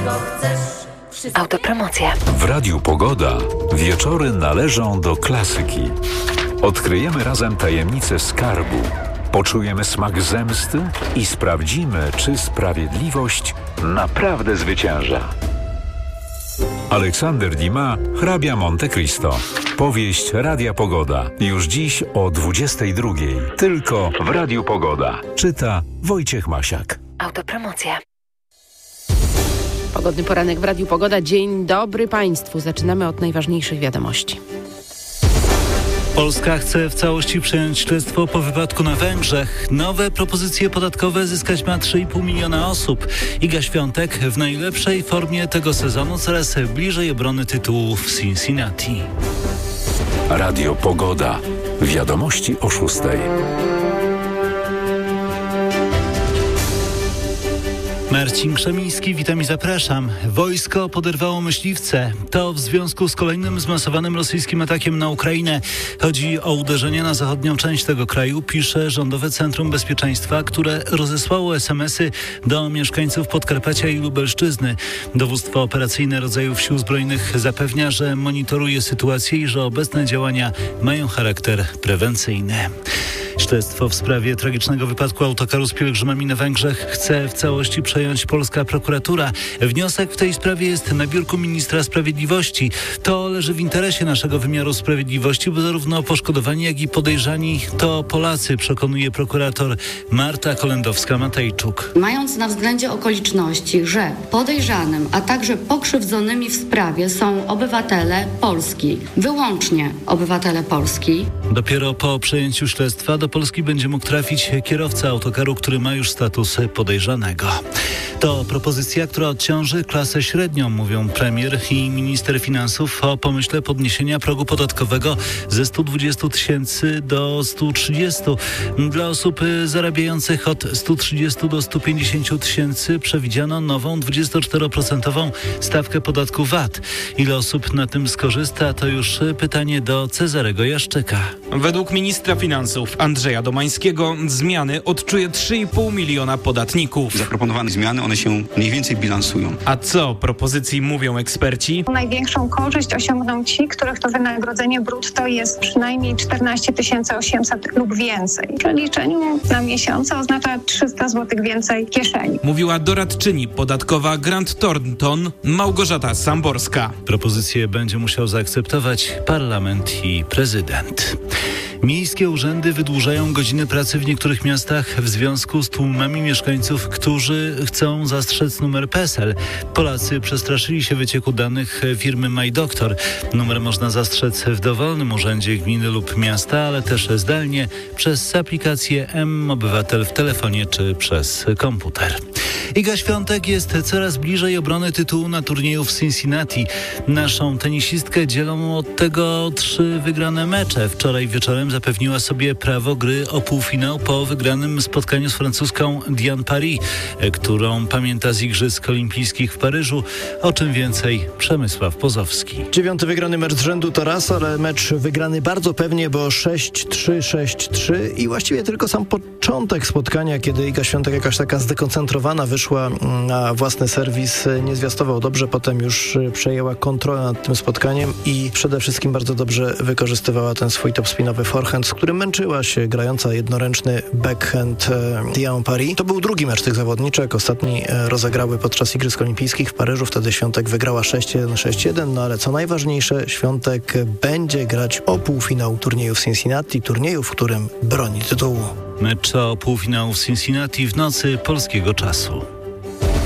Autopromocja. W Radiu Pogoda wieczory należą do klasyki. Odkryjemy razem tajemnicę skarbu, poczujemy smak zemsty i sprawdzimy, czy sprawiedliwość naprawdę zwycięża. Aleksander Dumas, Hrabia Monte Cristo. Powieść Radia Pogoda. Już dziś o 22:00. Tylko w Radiu Pogoda. Czyta Wojciech Masiak. Autopromocja. Pogodny poranek w Radiu Pogoda. Dzień dobry Państwu. Zaczynamy od najważniejszych wiadomości. Polska chce w całości przejąć śledztwo po wypadku na Węgrzech. Nowe propozycje podatkowe zyskać ma 3,5 miliona osób. Iga Świątek w najlepszej formie tego sezonu, coraz bliżej obrony tytułu w Cincinnati. Radio Pogoda. Wiadomości o 6:00. Marcin Krzemiński, witam i zapraszam. Wojsko poderwało myśliwce. To w związku z kolejnym zmasowanym rosyjskim atakiem na Ukrainę. Chodzi o uderzenie na zachodnią część tego kraju, pisze Rządowe Centrum Bezpieczeństwa, które rozesłało SMS-y do mieszkańców Podkarpacia i Lubelszczyzny. Dowództwo operacyjne rodzajów sił zbrojnych zapewnia, że monitoruje sytuację i że obecne działania mają charakter prewencyjny. Śledztwo w sprawie tragicznego wypadku autokaru z pielgrzymami na Węgrzech chce w całości przejąć polska prokuratura. Wniosek w tej sprawie jest na biurku ministra sprawiedliwości. To leży w interesie naszego wymiaru sprawiedliwości, bo zarówno poszkodowani, jak i podejrzani to Polacy, przekonuje prokurator Marta Kolendowska-Matejczuk. Mając na względzie okoliczności, że podejrzanym, a także pokrzywdzonymi w sprawie są obywatele Polski, wyłącznie obywatele Polski. Dopiero po przejęciu śledztwa do Polski będzie mógł trafić kierowca autokaru, który ma już status podejrzanego. To propozycja, która odciąży klasę średnią, mówią premier i minister finansów o pomyśle podniesienia progu podatkowego ze 120 tysięcy do 130. Dla osób zarabiających od 130 do 150 tysięcy przewidziano nową 24% stawkę podatku VAT. Ile osób na tym skorzysta, to już pytanie do Cezarego Jaszczyka. Według ministra finansów Andrzeja Domańskiego zmiany odczuje 3,5 miliona podatników. Zaproponowane zmiany, one się mniej więcej bilansują. A co propozycji mówią eksperci? Największą korzyść osiągną ci, których to wynagrodzenie brutto jest przynajmniej 14 800 lub więcej. W przeliczeniu na miesiące oznacza 300 zł więcej w kieszeni. Mówiła doradczyni podatkowa Grant Thornton Małgorzata Samborska. Propozycję będzie musiał zaakceptować parlament i prezydent. Miejskie urzędy wydłużają godziny pracy w niektórych miastach w związku z tłumami mieszkańców, którzy chcą zastrzec numer PESEL. Polacy przestraszyli się wycieku danych firmy MyDoktor. Numer można zastrzec w dowolnym urzędzie gminy lub miasta, ale też zdalnie przez aplikację M-Obywatel w telefonie czy przez komputer. Iga Świątek jest coraz bliżej obrony tytułu na turnieju w Cincinnati. Naszą tenisistkę dzielą od tego 3 wygrane mecze. Wczoraj wieczorem zapewniła sobie prawo gry o półfinał po wygranym spotkaniu z francuską Diane Paris, którą pamięta z Igrzysk Olimpijskich w Paryżu. O czym więcej Przemysław Pozowski. 9. wygrany mecz z rzędu to raz, ale mecz wygrany bardzo pewnie, bo 6-3, 6-3 i właściwie tylko sam początek spotkania, kiedy Iga Świątek jakaś taka zdekoncentrowana wyszła na własny serwis, nie zwiastował dobrze, potem już przejęła kontrolę nad tym spotkaniem i przede wszystkim bardzo dobrze wykorzystywała ten swój topspinowy forehand, z którym męczyła się grająca jednoręczny backhand Diane Paris. To był drugi mecz tych zawodniczek. Ostatni rozegrały podczas Igrzysk Olimpijskich w Paryżu. Wtedy Świątek wygrała 6-1, 6-1. No ale co najważniejsze, Świątek będzie grać o półfinał turnieju w Cincinnati, turnieju, w którym broni tytułu. Mecz o półfinał w Cincinnati w nocy polskiego czasu.